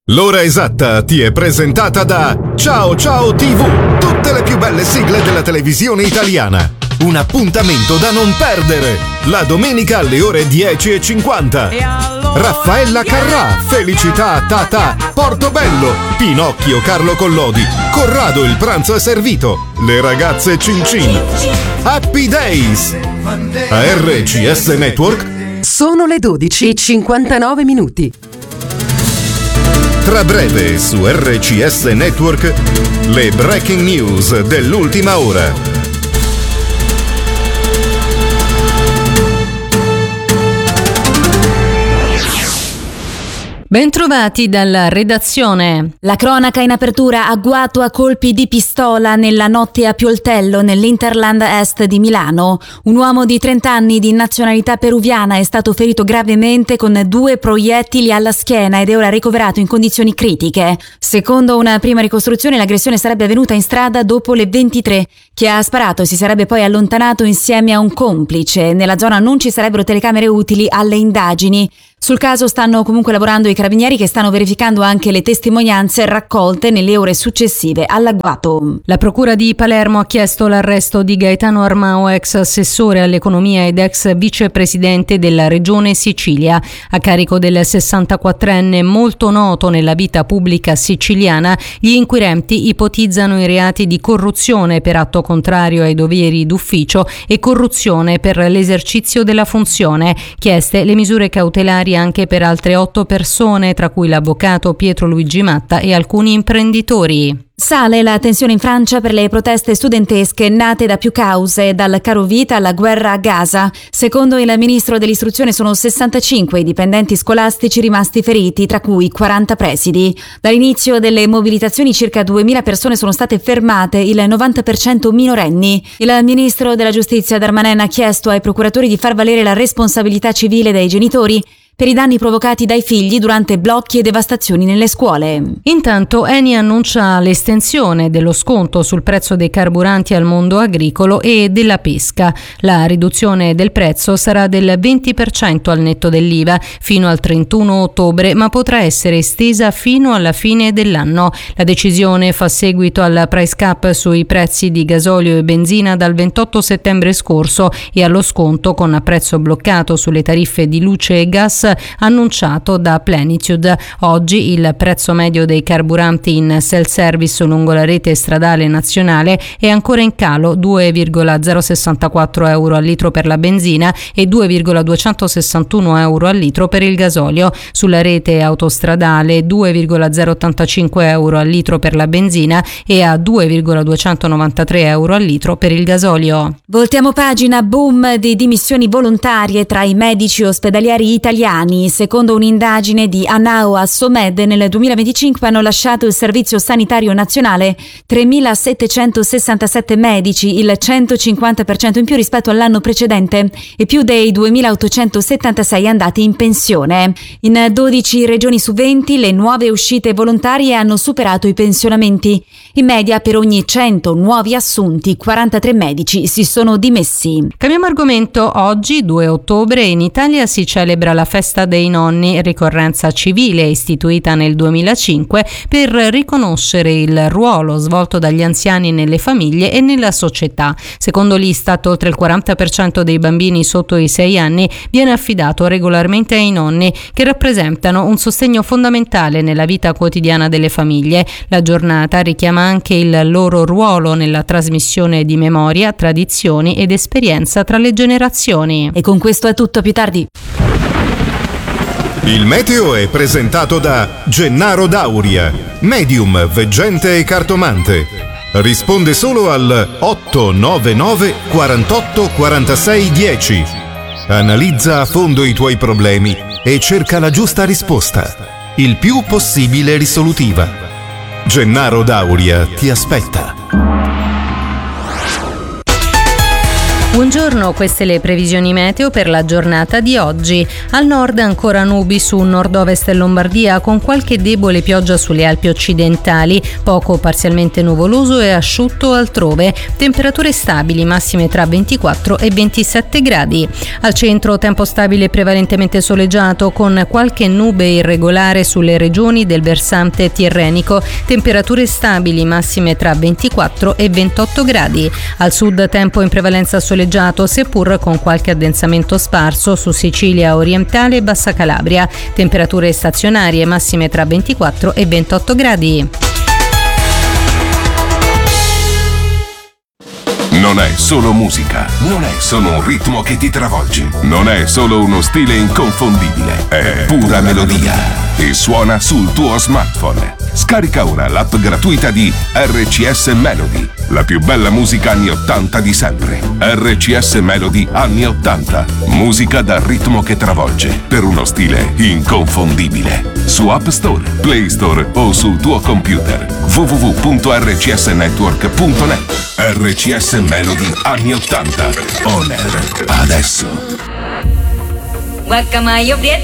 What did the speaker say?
L'ora esatta ti è presentata da Ciao Ciao TV, tutte le più belle sigle della televisione italiana. Un appuntamento da non perdere, la domenica alle ore 10:50. Raffaella Carrà, Felicità Tata, Portobello, Pinocchio Carlo Collodi, Corrado il pranzo è servito, le ragazze Cincin, Happy Days. A RCS Network sono le 12:59. Tra breve su RCS Network le breaking news dell'ultima ora. Bentrovati dalla redazione. La cronaca in apertura: agguato a colpi di pistola nella notte a Pioltello, nell'Interland Est di Milano. Un uomo di 30 anni di nazionalità peruviana è stato ferito gravemente con 2 proiettili alla schiena ed è ora ricoverato in condizioni critiche. Secondo una prima ricostruzione, l'aggressione sarebbe avvenuta in strada dopo le 23. Chi ha sparato si sarebbe poi allontanato insieme a un complice. Nella zona non ci sarebbero telecamere utili alle indagini. Sul caso stanno comunque lavorando i carabinieri, che stanno verificando anche le testimonianze raccolte nelle ore successive all'agguato. La procura di Palermo ha chiesto l'arresto di Gaetano Armao, ex assessore all'economia ed ex vicepresidente della regione Sicilia. A carico del 64enne molto noto nella vita pubblica siciliana, gli inquirenti ipotizzano i reati di corruzione per atto contrario ai doveri d'ufficio e corruzione per l'esercizio della funzione. Chieste le misure cautelari anche per altre 8 persone, tra cui l'avvocato Pietro Luigi Matta e alcuni imprenditori. Sale la tensione in Francia per le proteste studentesche nate da più cause, dal caro vita alla guerra a Gaza. Secondo il ministro dell'istruzione sono 65 i dipendenti scolastici rimasti feriti, tra cui 40 presidi. Dall'inizio delle mobilitazioni circa 2000 persone sono state fermate, il 90% minorenni. Il ministro della giustizia Darmanin ha chiesto ai procuratori di far valere la responsabilità civile dei genitori per i danni provocati dai figli durante blocchi e devastazioni nelle scuole. Intanto Eni annuncia l'estensione dello sconto sul prezzo dei carburanti al mondo agricolo e della pesca. La riduzione del prezzo sarà del 20% al netto dell'IVA fino al 31 ottobre, ma potrà essere estesa fino alla fine dell'anno. La decisione fa seguito al price cap sui prezzi di gasolio e benzina dal 28 settembre scorso e allo sconto con prezzo bloccato sulle tariffe di luce e gas annunciato da Plenitude. Oggi il prezzo medio dei carburanti in self-service lungo la rete stradale nazionale è ancora in calo, 2,064 euro al litro per la benzina e 2,261 euro al litro per il gasolio. Sulla rete autostradale 2,085 euro al litro per la benzina e a 2,293 euro al litro per il gasolio. Voltiamo pagina: boom di dimissioni volontarie tra i medici ospedalieri italiani. Secondo un'indagine di Anao Assomed, nel 2025 hanno lasciato il Servizio Sanitario Nazionale 3.767 medici, il 150% in più rispetto all'anno precedente e più dei 2.876 andati in pensione. In 12 regioni su 20 le nuove uscite volontarie hanno superato i pensionamenti. In media per ogni 100 nuovi assunti 43 medici si sono dimessi. Cambiamo argomento. Oggi, 2 ottobre, in Italia si celebra la festa dei nonni, ricorrenza civile istituita nel 2005 per riconoscere il ruolo svolto dagli anziani nelle famiglie e nella società. Secondo l'Istat, oltre il 40% dei bambini sotto i 6 anni viene affidato regolarmente ai nonni, che rappresentano un sostegno fondamentale nella vita quotidiana delle famiglie. La giornata richiama anche il loro ruolo nella trasmissione di memoria, tradizioni ed esperienza tra le generazioni. E con questo è tutto, più tardi. Il meteo è presentato da Gennaro Dauria, medium, veggente e cartomante. Risponde solo al 899 48 46 10. Analizza a fondo i tuoi problemi e cerca la giusta risposta, il più possibile risolutiva. Gennaro Dauria ti aspetta. Buongiorno, queste le previsioni meteo per la giornata di oggi. Al nord ancora nubi su nord-ovest e Lombardia con qualche debole pioggia sulle Alpi occidentali, poco parzialmente nuvoloso e asciutto altrove. Temperature stabili, massime tra 24 e 27 gradi. Al centro tempo stabile prevalentemente soleggiato con qualche nube irregolare sulle regioni del versante tirrenico. Temperature stabili, massime tra 24 e 28 gradi. Al sud tempo in prevalenza soleggiato, seppur con qualche addensamento sparso su Sicilia orientale e Bassa Calabria. Temperature stazionarie massime tra 24 e 28 gradi. Non è solo musica, non è solo un ritmo che ti travolge, non è solo uno stile inconfondibile, è pura melodia e suona sul tuo smartphone. Scarica ora l'app gratuita di RCS Melody, la più bella musica anni 80 di sempre. RCS Melody anni 80, musica dal ritmo che travolge, per uno stile inconfondibile. Su App Store, Play Store o sul tuo computer. www.rcsnetwork.net. RCS Melody anni 80, on air adesso. Guacamayo Prieto.